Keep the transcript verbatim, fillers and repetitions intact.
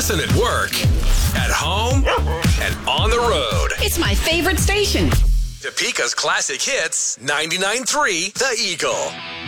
Listen at work, at home, and on the road. It's my favorite station. Topeka's Classic Hits, ninety-nine point three The Eagle.